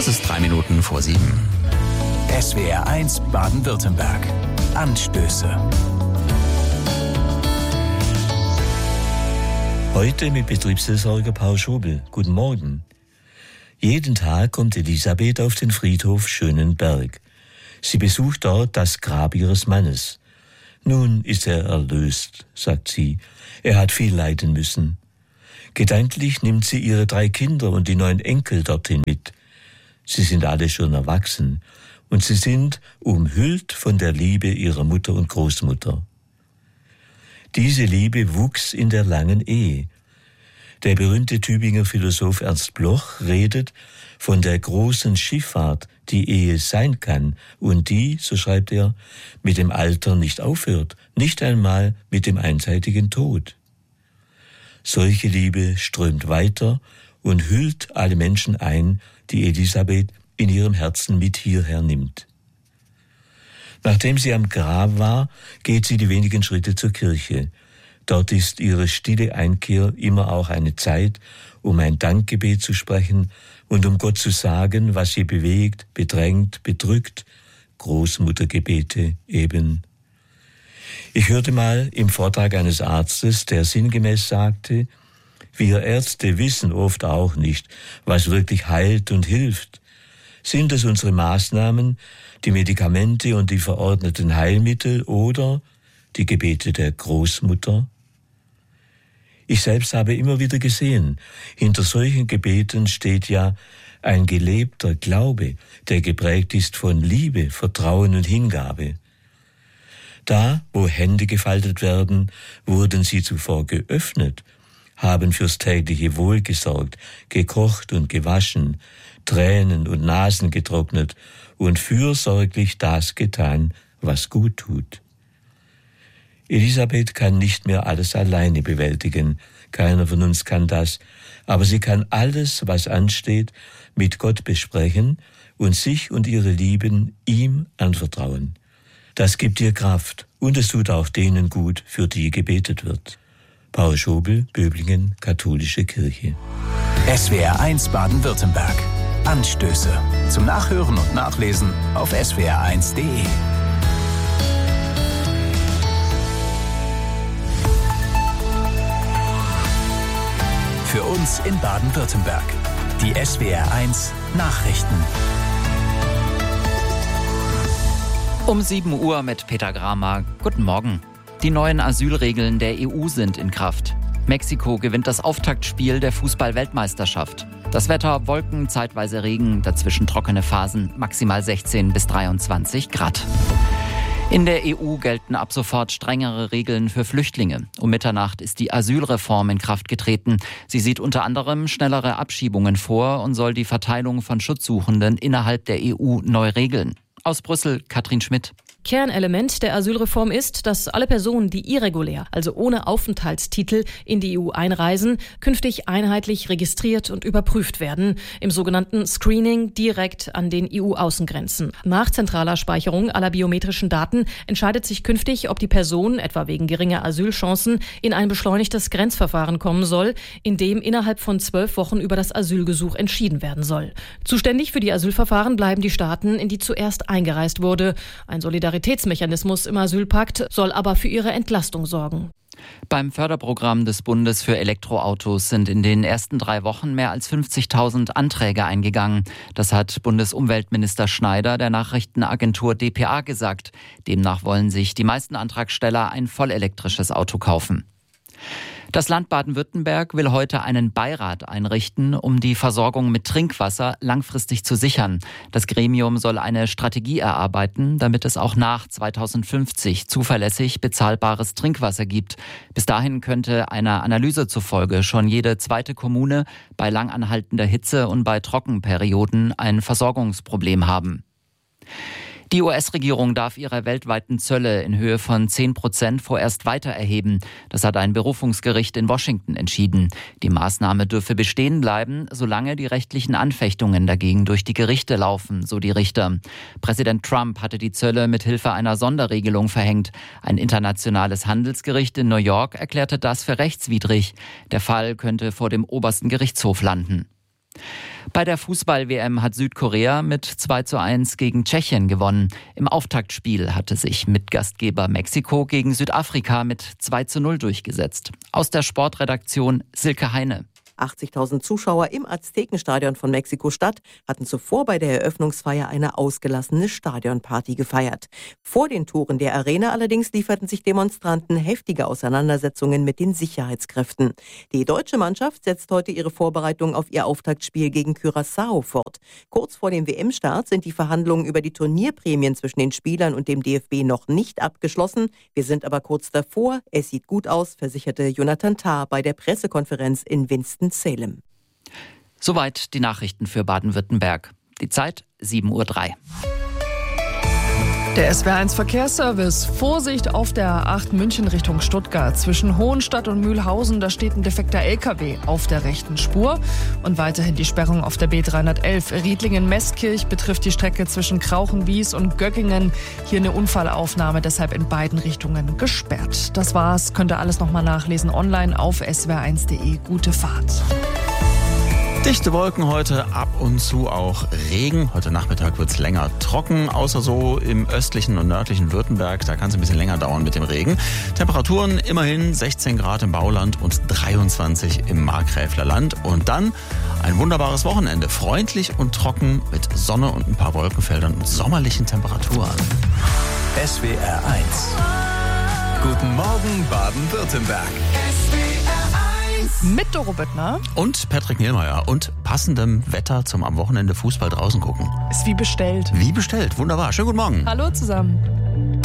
Es ist 3 Minuten vor 7. SWR 1 Baden-Württemberg. Anstöße. Heute mit Betriebsseelsorger Paul Schobel. Guten Morgen. Jeden Tag kommt Elisabeth auf den Friedhof Schönenberg. Sie besucht dort das Grab ihres Mannes. Nun ist er erlöst, sagt sie. Er hat viel leiden müssen. Gedanklich nimmt sie ihre 3 Kinder und die 9 Enkel dorthin mit. Sie sind alle schon erwachsen und sie sind umhüllt von der Liebe ihrer Mutter und Großmutter. Diese Liebe wuchs in der langen Ehe. Der berühmte Tübinger Philosoph Ernst Bloch redet von der großen Schifffahrt, die Ehe sein kann und die, so schreibt er, mit dem Alter nicht aufhört, nicht einmal mit dem einseitigen Tod. Solche Liebe strömt weiter und hüllt alle Menschen ein, die Elisabeth in ihrem Herzen mit hierher nimmt. Nachdem sie am Grab war, geht sie die wenigen Schritte zur Kirche. Dort ist ihre stille Einkehr immer auch eine Zeit, um ein Dankgebet zu sprechen und um Gott zu sagen, was sie bewegt, bedrängt, bedrückt. Großmuttergebete eben. Ich hörte mal im Vortrag eines Arztes, der sinngemäß sagte, wir Ärzte wissen oft auch nicht, was wirklich heilt und hilft. Sind es unsere Maßnahmen, die Medikamente und die verordneten Heilmittel oder die Gebete der Großmutter? Ich selbst habe immer wieder gesehen, hinter solchen Gebeten steht ja ein gelebter Glaube, der geprägt ist von Liebe, Vertrauen und Hingabe. Da, wo Hände gefaltet werden, wurden sie zuvor geöffnet, haben fürs tägliche Wohl gesorgt, gekocht und gewaschen, Tränen und Nasen getrocknet und fürsorglich das getan, was gut tut. Elisabeth kann nicht mehr alles alleine bewältigen, keiner von uns kann das, aber sie kann alles, was ansteht, mit Gott besprechen und sich und ihre Lieben ihm anvertrauen. Das gibt ihr Kraft und es tut auch denen gut, für die gebetet wird. Paul Schobel, Böblingen, Katholische Kirche. SWR 1 Baden-Württemberg. Anstöße. Zum Nachhören und Nachlesen auf swr1.de. Für uns in Baden-Württemberg. Die SWR 1 Nachrichten. Um 7 Uhr mit Peter Gramer. Guten Morgen. Die neuen Asylregeln der EU sind in Kraft. Mexiko gewinnt das Auftaktspiel der Fußball-Weltmeisterschaft. Das Wetter: Wolken, zeitweise Regen, dazwischen trockene Phasen, maximal 16 bis 23 Grad. In der EU gelten ab sofort strengere Regeln für Flüchtlinge. Um Mitternacht ist die Asylreform in Kraft getreten. Sie sieht unter anderem schnellere Abschiebungen vor und soll die Verteilung von Schutzsuchenden innerhalb der EU neu regeln. Aus Brüssel, Katrin Schmidt. Kernelement der Asylreform ist, dass alle Personen, die irregulär, also ohne Aufenthaltstitel, in die EU einreisen, künftig einheitlich registriert und überprüft werden, im sogenannten Screening direkt an den EU-Außengrenzen. Nach zentraler Speicherung aller biometrischen Daten entscheidet sich künftig, ob die Person, etwa wegen geringer Asylchancen, in ein beschleunigtes Grenzverfahren kommen soll, in dem innerhalb von 12 Wochen über das Asylgesuch entschieden werden soll. Zuständig für die Asylverfahren bleiben die Staaten, in die zuerst eingereist wurde. Ein Solidaritätsmechanismus im Asylpakt soll aber für ihre Entlastung sorgen. Beim Förderprogramm des Bundes für Elektroautos sind in den ersten 3 Wochen mehr als 50.000 Anträge eingegangen. Das hat Bundesumweltminister Schneider der Nachrichtenagentur dpa gesagt. Demnach wollen sich die meisten Antragsteller ein vollelektrisches Auto kaufen. Das Land Baden-Württemberg will heute einen Beirat einrichten, um die Versorgung mit Trinkwasser langfristig zu sichern. Das Gremium soll eine Strategie erarbeiten, damit es auch nach 2050 zuverlässig bezahlbares Trinkwasser gibt. Bis dahin könnte einer Analyse zufolge schon jede zweite Kommune bei langanhaltender Hitze und bei Trockenperioden ein Versorgungsproblem haben. Die US-Regierung darf ihre weltweiten Zölle in Höhe von 10% vorerst weiter erheben. Das hat ein Berufungsgericht in Washington entschieden. Die Maßnahme dürfe bestehen bleiben, solange die rechtlichen Anfechtungen dagegen durch die Gerichte laufen, so die Richter. Präsident Trump hatte die Zölle mit Hilfe einer Sonderregelung verhängt. Ein internationales Handelsgericht in New York erklärte das für rechtswidrig. Der Fall könnte vor dem obersten Gerichtshof landen. Bei der Fußball-WM hat Südkorea mit 2:1 gegen Tschechien gewonnen. Im Auftaktspiel hatte sich Mitgastgeber Mexiko gegen Südafrika mit 2:0 durchgesetzt. Aus der Sportredaktion Silke Heine. 80.000 Zuschauer im Aztekenstadion von Mexiko-Stadt hatten zuvor bei der Eröffnungsfeier eine ausgelassene Stadionparty gefeiert. Vor den Toren der Arena allerdings lieferten sich Demonstranten heftige Auseinandersetzungen mit den Sicherheitskräften. Die deutsche Mannschaft setzt heute ihre Vorbereitung auf ihr Auftaktspiel gegen Curaçao fort. Kurz vor dem WM-Start sind die Verhandlungen über die Turnierprämien zwischen den Spielern und dem DFB noch nicht abgeschlossen. Wir sind aber kurz davor. Es sieht gut aus, versicherte Jonathan Tah bei der Pressekonferenz in Winston-Salem. Soweit die Nachrichten für Baden-Württemberg. Die Zeit 7:03 Uhr. Der SWR1 Verkehrsservice. Vorsicht auf der A8 München Richtung Stuttgart. Zwischen Hohenstadt und Mühlhausen, da steht ein defekter LKW auf der rechten Spur. Und weiterhin die Sperrung auf der B311. Riedlingen-Meßkirch betrifft die Strecke zwischen Krauchenwies und Göggingen. Hier eine Unfallaufnahme, deshalb in beiden Richtungen gesperrt. Das war's. Könnt ihr alles nochmal nachlesen online auf swr1.de. Gute Fahrt. Dichte Wolken heute, ab und zu auch Regen. Heute Nachmittag wird es länger trocken, außer so im östlichen und nördlichen Württemberg. Da kann es ein bisschen länger dauern mit dem Regen. Temperaturen immerhin 16 Grad im Bauland und 23 im Markgräfler Land. Und dann ein wunderbares Wochenende. Freundlich und trocken mit Sonne und ein paar Wolkenfeldern und sommerlichen Temperaturen. SWR 1. Guten Morgen Baden-Württemberg. Mit Doro Büttner. Und Patrick Nielmeier und passendem Wetter zum am Wochenende Fußball draußen gucken. Ist wie bestellt. Wie bestellt, wunderbar. Schönen guten Morgen. Hallo zusammen.